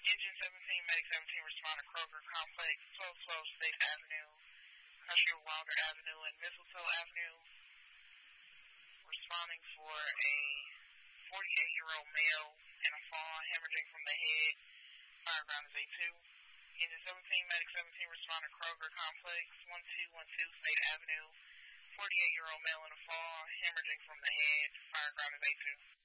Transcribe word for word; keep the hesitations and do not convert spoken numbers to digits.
Engine seventeen, Medic seventeen, respond to Kroger Complex, twelve twelve State Avenue, Country Wilder Avenue, and Mistletoe Avenue. Responding for a forty-eight-year-old male in a fall, hemorrhaging from the head. Fireground is A two. Engine seventeen, Medic seventeen, respond to Kroger Complex, twelve twelve State Avenue. forty-eight-year-old male in a fall, hemorrhaging from the head. Fireground is A two.